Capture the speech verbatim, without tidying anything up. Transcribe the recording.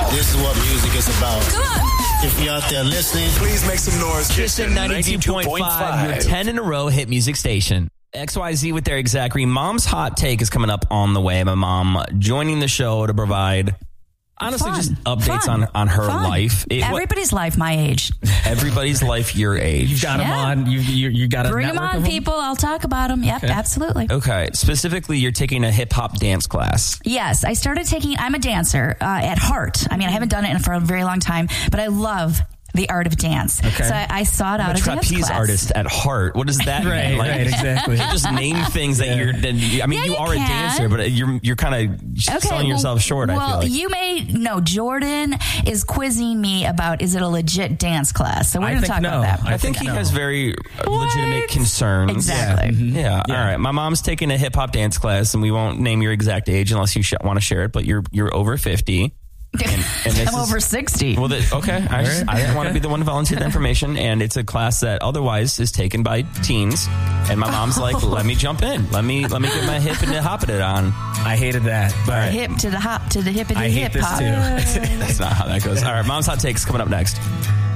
This is what music is about. Come on. If you're out there listening, please make some noise. Kissin' ninety-two point five, your ten in a row hit music station. X Y Z with their exact read. Mom's Hot Take is coming up on the way. My mom joining the show to provide, honestly, Fun. just updates Fun. on, on her Fun. life. It, Everybody's what, life my age. Everybody's life your age. You've got Yeah. them on. You you, you got to Bring them on, people. I'll talk about them. Yep, Okay. absolutely. Okay. Specifically, you're taking a hip-hop dance class. Yes, I started taking, I'm a dancer uh, at heart. I mean, I haven't done it in for a very long time, but I love the art of dance. Okay. So I, I sought out I'm a a dance trapeze class. artist at heart. What does that Right, mean? Like, right, exactly. You just name things that Yeah. you're. Then you, I mean, Yeah, you you are a can. dancer, but you're you're kind of Okay, selling well- yourself short. Well, I feel like. you may know Jordan is quizzing me about is it a legit dance class? So we're I going to think talk no. about that. I, I think think he no. has very uh, legitimate What? concerns. Exactly. Yeah. Yeah. Yeah. All right. My mom's taking a hip hop dance class, and we won't name your exact age unless you sh- want to share it. But you're you're over fifty. And, and this I'm is- over sixty. Well, the, okay. I, just, I didn't want to be the one to volunteer the information, and it's a class that otherwise is taken by teens. And my mom's like, "Let me jump in. Let me let me get my hip and hopping it on." I hated that. But hip to the hop to the hippity I hate hip this hop. too. That's not how that goes. All right, mom's hot takes coming up next.